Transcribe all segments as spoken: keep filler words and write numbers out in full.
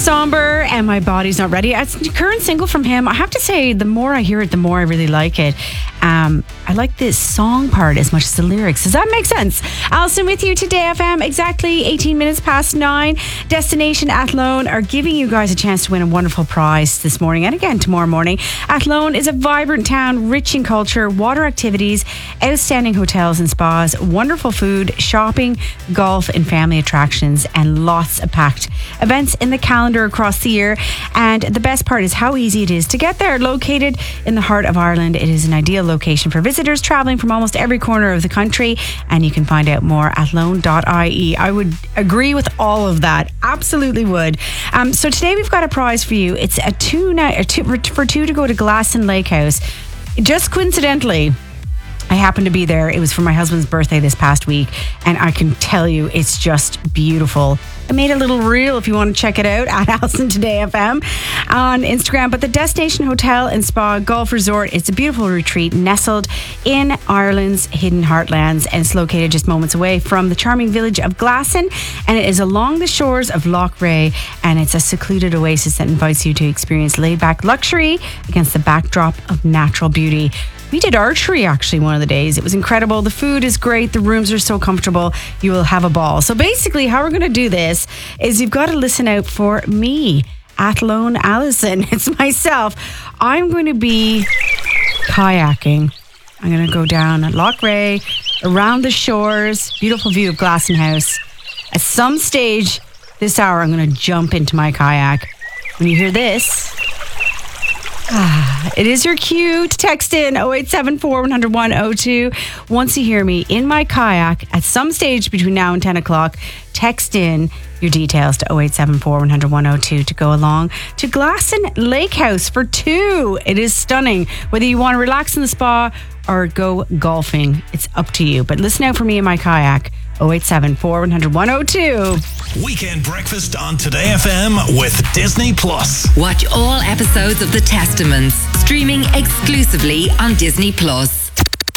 somber and my body's not ready. It's the current single from him. I have to say, the more I hear it, the more I really like it. Um, I like this song part as much as the lyrics. Does that make sense? Alison with you today, F M. Exactly eighteen minutes past nine. Destination Athlone are giving you guys a chance to win a wonderful prize this morning and again tomorrow morning. Athlone is a vibrant town, rich in culture, water activities, outstanding hotels and spas, wonderful food, shopping, golf and family attractions, and lots of packed events in the calendar across the year. And the best part is how easy it is to get there. Located in the heart of Ireland, it is an ideal location for visitors travelling from almost every corner of the country, and you can find out more at athlone dot I E. I would agree with all of that. Absolutely would. Um, so today we've got a prize for you. It's a two night, a two, for two to go to Glasson Lake House. Just coincidentally, I happened to be there. It was for my husband's birthday this past week, and I can tell you it's just beautiful. I made a little reel if you want to check it out at Alison Today F M on Instagram. But the Destination Hotel and Spa Golf Resort, it's a beautiful retreat nestled in Ireland's hidden heartlands, and it's located just moments away from the charming village of Glasson, and it is along the shores of Lough Rea, and it's a secluded oasis that invites you to experience laid-back luxury against the backdrop of natural beauty. We did archery actually one of the days. It was incredible. The food is great. The rooms are so comfortable. You will have a ball. So basically how we're going to do this is you've got to listen out for me, Athlone Alison. It's myself. I'm going to be kayaking. I'm going to go down at Lough Rea, around the shores, beautiful view of Glasson House. At some stage this hour, I'm going to jump into my kayak. When you hear this, Ah, it is your cue to text in oh eight seven four, one oh one oh two. Once you hear me in my kayak at some stage between now and ten o'clock, text in your details to oh eight seven four, one oh one oh two to go along to Glasson Lake House for two. It is stunning. Whether you want to relax in the spa or go golfing, it's up to you. But listen out for me in my kayak. oh eight seven four, one oh one oh two. Weekend breakfast on Today F M with Disney Plus. Watch all episodes of The Testaments, streaming exclusively on Disney Plus.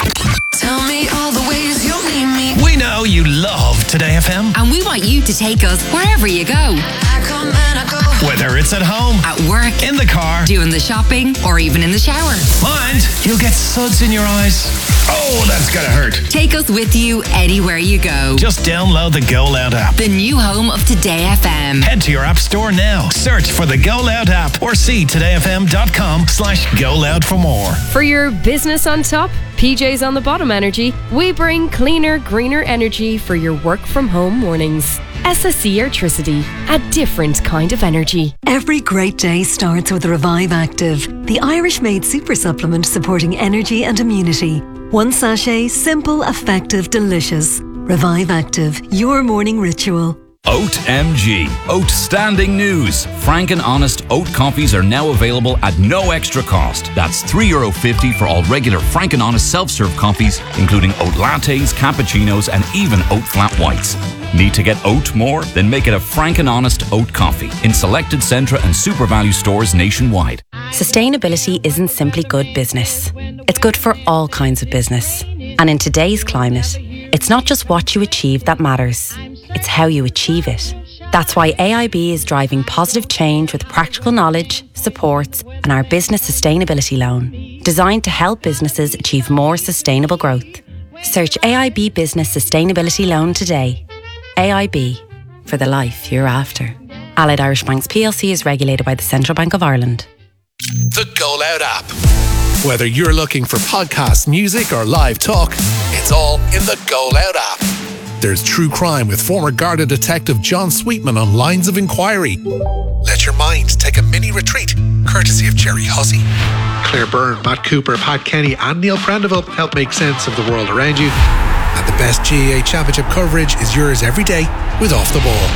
Tell me all the ways you'll need me. We know you love Today F M. And we want you to take us wherever you go. I come and I go. Whether it's at home, at work, in the car, doing the shopping, or even in the shower. Mind, you'll get suds in your eyes. Oh, that's gonna hurt. Take us with you anywhere you go. Just download the Go Loud app. The new home of Today F M. Head to your app store now. Search for the Go Loud app or see todayfm.com slash Go Loud for more. For your business on top, P J's on the bottom energy, we bring cleaner, greener energy for your work from home mornings. S S E Airtricity, a different kind of energy. Every great day starts with Revive Active, the Irish-made super supplement supporting energy and immunity. One sachet, simple, effective, delicious. Revive Active, your morning ritual. Oat M G. Outstanding news. Frank and Honest oat coffees are now available at no extra cost. That's three euro fifty for all regular Frank and Honest self-serve coffees, including oat lattes, cappuccinos, and even oat flat whites. Need to get oat more? Then make it a Frank and Honest oat coffee in selected Centra and Super Value stores nationwide. Sustainability isn't simply good business. It's good for all kinds of business. And in today's climate, it's not just what you achieve that matters. It's how you achieve it. That's why A I B is driving positive change with practical knowledge, supports, and our business sustainability loan, designed to help businesses achieve more sustainable growth. Search A I B Business Sustainability Loan today. A I B, for the life you're after. Allied Irish Banks P L C is regulated by the Central Bank of Ireland. The Go Loud app. Whether you're looking for podcasts, music, or live talk, it's all in the Go Loud app. There's true crime with former Garda detective John Sweetman on Lines of Inquiry. Let your mind take a mini retreat, courtesy of Jerry Hussey. Claire Byrne, Matt Cooper, Pat Kenny, and Neil Prendeville help make sense of the world around you. And the best G A A Championship coverage is yours every day with Off the Ball.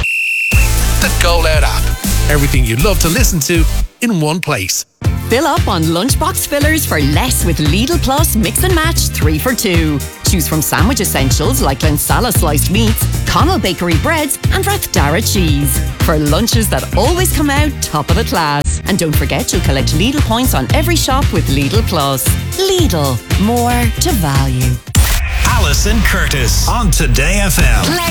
The Go Loud app. Everything you'd love to listen to in one place. Fill up on lunchbox fillers for less with Lidl Plus Mix and Match three for two. Choose from sandwich essentials like Lensala sliced meats, Connell Bakery breads, and Rathdara cheese. For lunches that always come out top of the class. And don't forget you'll collect Lidl points on every shop with Lidl Plus. Lidl, more to value. Alison Curtis on Today F M.